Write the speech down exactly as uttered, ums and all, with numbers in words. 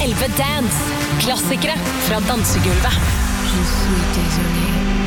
elleve Dance. Klassikere fra dansegulvet. Je suis désolée.